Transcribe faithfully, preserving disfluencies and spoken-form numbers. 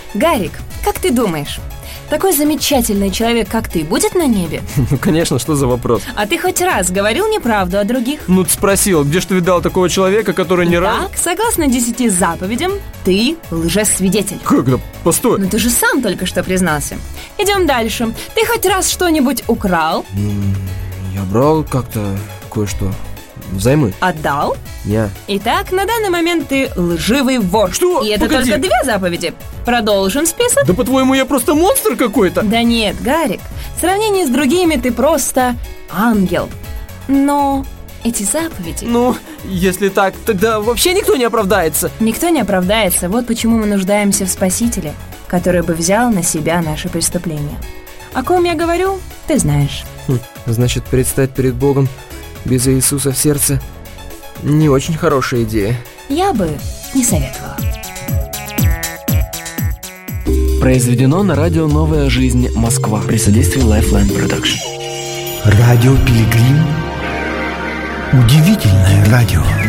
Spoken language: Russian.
Гарик, как ты думаешь, такой замечательный человек, как ты, будет на небе? Ну, конечно, что за вопрос? А ты хоть раз говорил неправду о других? Ну, ты спросил, где ж ты видал такого человека, который не раз... Так, согласно десяти заповедям, ты лжесвидетель. Как это? Постой. Ну ты же сам только что признался. Идем дальше. Ты хоть раз что-нибудь украл? Я брал как-то кое-что. Взаймы. Отдал? Я. Итак, на данный момент ты лживый вор. Что? И это Погоди. только две заповеди. Продолжим список? Да по-твоему, я просто монстр какой-то? Да нет, Гарик, в сравнении с другими ты просто ангел. Но эти заповеди... Ну, если так, тогда вообще никто не оправдается. Никто не оправдается. Вот почему мы нуждаемся в Спасителе, который бы взял на себя наши преступления. О ком я говорю, ты знаешь. Хм, значит, предстать перед Богом без Иисуса в сердце не очень хорошая идея. Я бы не советовала. Произведено на радио «Новая жизнь. Москва» при содействии Lifeline Production. Радио Пилигрим. Удивительное радио.